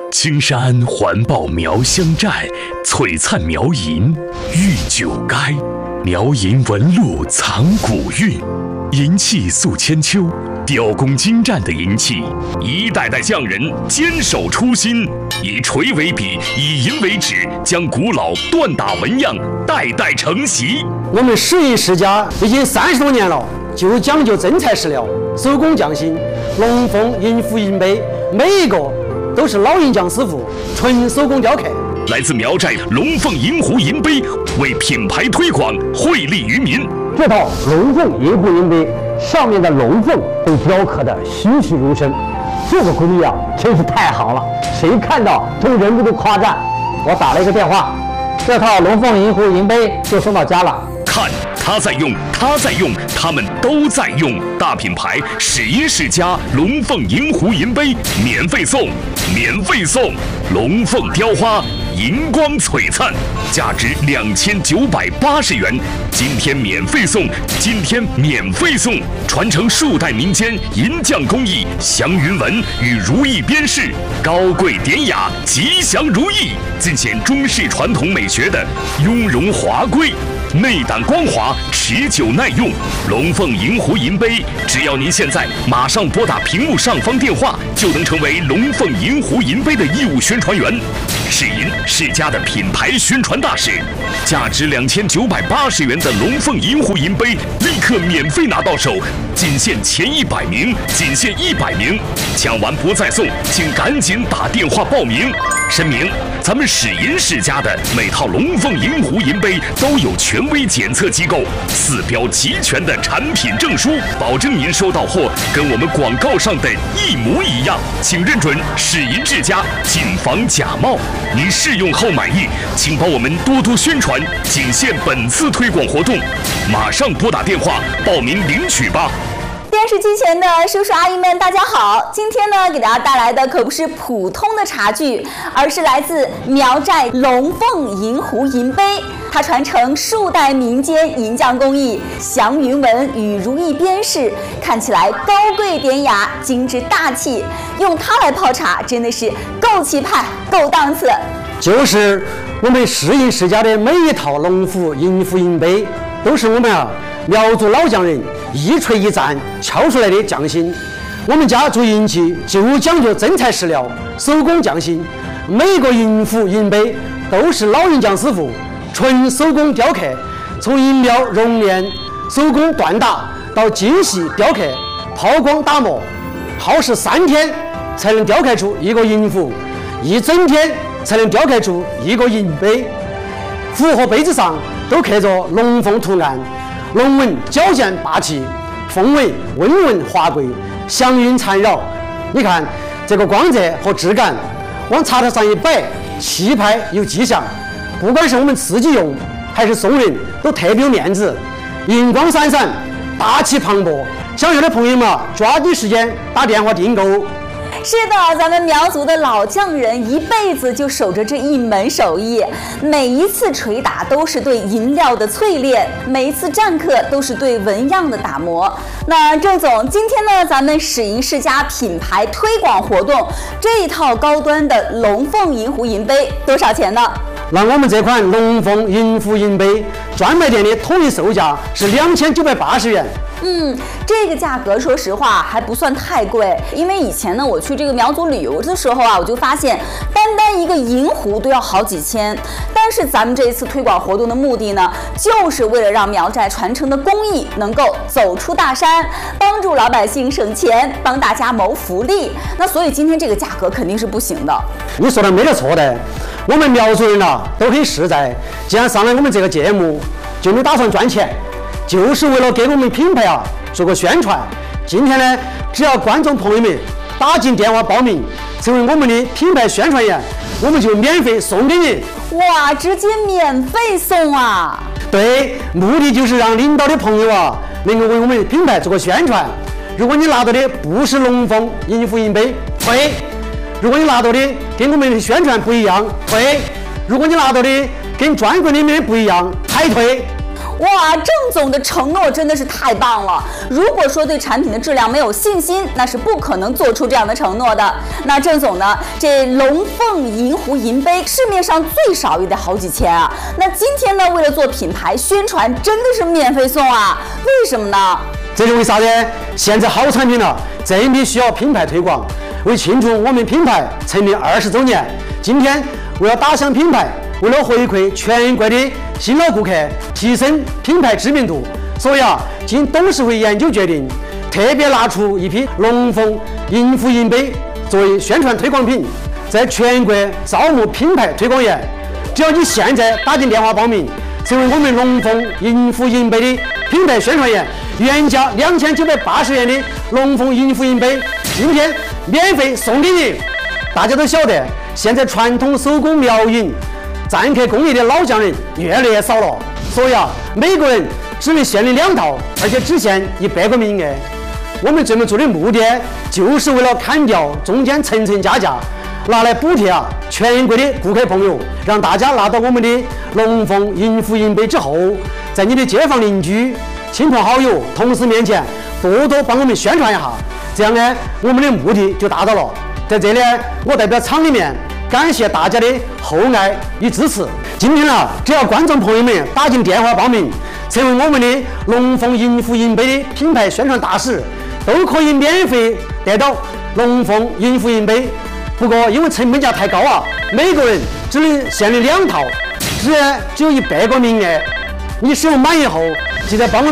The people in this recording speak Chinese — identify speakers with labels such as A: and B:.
A: 青山环抱苗乡寨，璀璨苗银玉九垓。苗银纹路藏古韵，银器塑千秋，雕工精湛的银器，一代代匠人坚守初心，以锤为笔，以银为纸，将古老锻打纹样代代承袭。
B: 我们石银世家已经30多年了，就讲究真材实料，手工匠心。龙凤银壶银杯，每一个都是老银匠师傅纯手工雕刻。
A: 来自苗寨龙凤银壶银杯，为品牌推广惠利于民。
B: 这套龙凤银壶银杯上面的龙凤都雕刻的栩栩如生，这个工艺啊，真是太好了，谁看到都忍不住夸赞。我打了一个电话，这套龙凤银壶银杯就送到家了。
A: 看，他在用，他在用，他们都在用。大品牌史银世家龙凤银壶银杯免费送，免费送！龙凤雕花，银光璀璨，价值2980元。今天免费送，今天免费送！传承数代民间银匠工艺，祥云纹与如意边饰，高贵典雅，吉祥如意，尽显中式传统美学的雍容华贵。内胆光滑，持久耐用。龙凤银壶银杯，只要您现在马上拨打屏幕上方电话，就能成为龙凤银壶银杯的义务宣传员。世银世家的品牌宣传大使，价值2980元的龙凤银壶银杯，立刻免费拿到手，仅限前100名，仅限100名，抢完不再送，请赶紧打电话报名。声明：咱们史银世家的每套龙凤银壶银杯都有权威检测机构4标齐全的产品证书，保证您收到货跟我们广告上的一模一样。请认准史银世家，谨防假冒。您试用后满意，请帮我们多多宣传，仅限本次推广活动，马上拨打电话报名领取吧。
C: 电视机前的叔叔阿姨们，大家好！今天呢，给大家带来的可不是普通的茶具，而是来自苗寨龙凤银壶银杯。它传承数代民间银匠工艺，祥云纹与如意边饰，看起来高贵典雅、精致大气。用它来泡茶，真的是够气派、够档次。
B: 就是我们石银世家的每一套龙凤银壶银杯，都是我们苗族老匠人一锤一钻敲出来的匠心。我们家做银器就讲究真材实料，手工匠心。每个银壶银杯都是老银匠师傅纯手工雕刻，从银料熔炼、手工锻打到精细雕刻、抛光打磨，耗时3天才能雕刻出一个银壶，1整天才能雕刻出一个银杯。壶和杯子上都刻着龙凤图案，龙纹矫健霸气，凤尾温润华贵，祥云缠绕。你看这个光泽和质感，往茶台上一摆，气派又吉祥。不管是我们自己用还是送人，都特别有面子，银光闪闪，大气磅礴。想要的朋友们抓紧时间打电话订购。
C: 是的，咱们苗族的老匠人一辈子就守着这一门手艺，每一次捶打都是对银料的淬炼，每一次占刻都是对纹样的打磨。那郑总，今天呢，咱们史银世家品牌推广活动，这一套高端的龙凤银壶银杯多少钱呢？
B: 那我们这款龙凤银壶银杯专卖店的统一售价是2980元。
C: 这个价格说实话还不算太贵，因为以前呢我去这个苗族旅游的时候我就发现单一个银壶都要好几千。但是咱们这一次推广活动的目的呢，就是为了让苗寨传承的工艺能够走出大山，帮助老百姓省钱，帮大家谋福利。那所以今天这个价格肯定是不行的。
B: 你说的没得错的，我们苗族人都很实在，既然上来我们这个节目，就没打算赚钱，就是为了给我们品牌做个宣传。今天呢，只要观众朋友们打进电话报名，成为我们的品牌宣传员，我们就免费送给你。
C: 哇，直接免费送啊！
B: 对，目的就是让领导的朋友能够为我们品牌做个宣传。如果你拿到的不是龙凤银壶银杯，退；如果你拿到的跟我们的宣传不一样，退；如果你拿到的跟专柜里面不一样，还退。
C: 哇，郑总的承诺真的是太棒了！如果说对产品的质量没有信心，那是不可能做出这样的承诺的。那郑总呢，这龙凤银壶银杯市面上最少也得好几千啊。那今天呢，为了做品牌宣传，真的是免费送啊？为什么呢？
B: 这是为啥呢？现在好产品了，真的需要品牌推广。为庆祝我们品牌成立20周年，今天为了打响品牌，为了回馈全国的新老顾客，提升品牌知名度，所以经董事会研究决定，特别拿出一批龙凤银壶银杯作为宣传推广品，在全国招募品牌推广员。只要你现在打进电话报名，成为我们龙凤银壶银杯的品牌宣传员，原价2980元的龙凤银壶银杯，今天免费送给你。大家都晓得，现在传统手工苗银篆刻工艺的老匠人越来越少了，所以每个人只能限领2套，而且只限100个名额。我们这么做的目的，就是为了砍掉中间层层加价，拿来补贴全国的顾客朋友，让大家拿到我们的龙凤银壶银杯之后，在你的街坊邻居、亲朋好友、同事面前多多帮我们宣传一下，这样呢，我们的目的就达到了。在这里，我代表厂里面感谢大家的厚爱与支持。今天只要观众朋友们打进电话报名，成为我们的龙凤银壶银杯的品牌宣传大使，都可以免费得到龙凤银壶银杯。不过因为成本价太高每个人只能限领2套，只有100个名额。你使用满以后，记得帮我